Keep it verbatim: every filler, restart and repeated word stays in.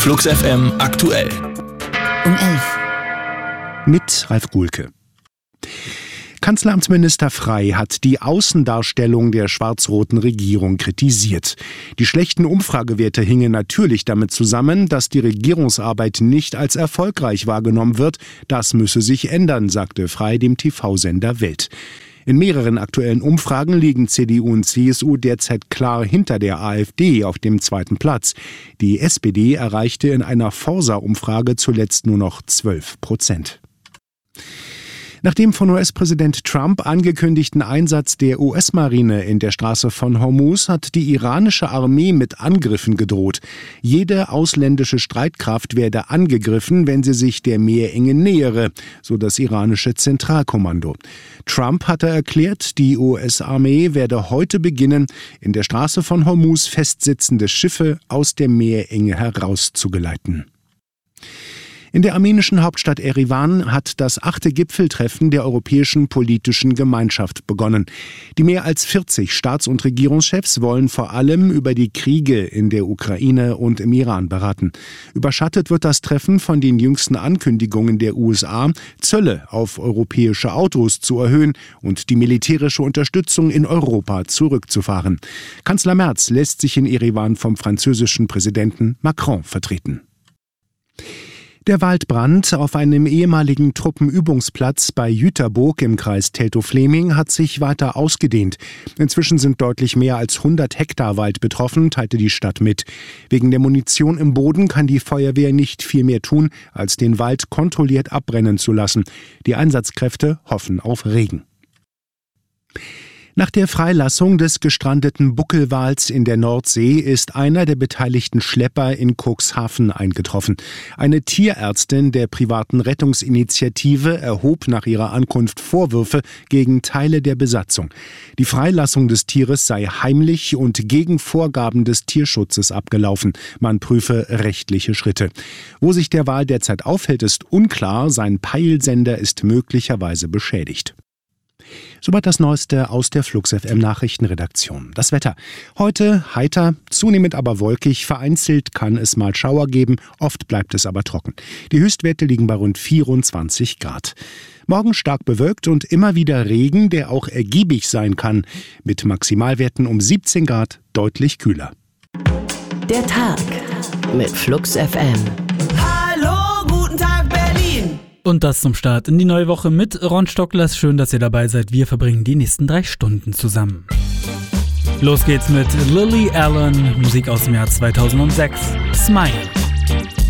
Flux F M aktuell. Um elf. Mit Ralf Guhlke. Kanzleramtsminister Frey hat die Außendarstellung der schwarz-roten Regierung kritisiert. Die schlechten Umfragewerte hingen natürlich damit zusammen, dass die Regierungsarbeit nicht als erfolgreich wahrgenommen wird. Das müsse sich ändern, sagte Frey dem T V-Sender Welt. In mehreren aktuellen Umfragen liegen C D U und C S U derzeit klar hinter der AfD auf dem zweiten Platz. Die S P D erreichte in einer Forsa-Umfrage zuletzt nur noch zwölf Prozent. Nach dem von U S-Präsident Trump angekündigten Einsatz der U S-Marine in der Straße von Hormuz hat die iranische Armee mit Angriffen gedroht. Jede ausländische Streitkraft werde angegriffen, wenn sie sich der Meerenge nähere, so das iranische Zentralkommando. Trump hatte erklärt, die U S-Armee werde heute beginnen, in der Straße von Hormuz festsitzende Schiffe aus der Meerenge herauszugeleiten. In der armenischen Hauptstadt Erivan hat das achte Gipfeltreffen der Europäischen Politischen Gemeinschaft begonnen. Die mehr als vierzig Staats- und Regierungschefs wollen vor allem über die Kriege in der Ukraine und im Iran beraten. Überschattet wird das Treffen von den jüngsten Ankündigungen der U S A, Zölle auf europäische Autos zu erhöhen und die militärische Unterstützung in Europa zurückzufahren. Kanzler Merz lässt sich in Erivan vom französischen Präsidenten Macron vertreten. Der Waldbrand auf einem ehemaligen Truppenübungsplatz bei Jüterboog im Kreis Teltow-Fläming hat sich weiter ausgedehnt. Inzwischen sind deutlich mehr als hundert Hektar Wald betroffen, teilte die Stadt mit. Wegen der Munition im Boden kann die Feuerwehr nicht viel mehr tun, als den Wald kontrolliert abbrennen zu lassen. Die Einsatzkräfte hoffen auf Regen. Nach der Freilassung des gestrandeten Buckelwals in der Nordsee ist einer der beteiligten Schlepper in Cuxhaven eingetroffen. Eine Tierärztin der privaten Rettungsinitiative erhob nach ihrer Ankunft Vorwürfe gegen Teile der Besatzung. Die Freilassung des Tieres sei heimlich und gegen Vorgaben des Tierschutzes abgelaufen. Man prüfe rechtliche Schritte. Wo sich der Wal derzeit aufhält, ist unklar. Sein Peilsender ist möglicherweise beschädigt. Soweit das Neueste aus der Flux F M Nachrichtenredaktion. Das Wetter. Heute heiter, zunehmend aber wolkig. Vereinzelt kann es mal Schauer geben, oft bleibt es aber trocken. Die Höchstwerte liegen bei rund vierundzwanzig Grad. Morgen stark bewölkt und immer wieder Regen, der auch ergiebig sein kann. Mit Maximalwerten um siebzehn Grad deutlich kühler. Der Tag mit Flux F M. Hallo, guten Tag Berlin! Und das zum Start in die neue Woche mit Ron Stocklers. Schön, dass ihr dabei seid. Wir verbringen die nächsten drei Stunden zusammen. Los geht's mit Lily Allen, Musik aus dem Jahr zweitausendsechs. Smile.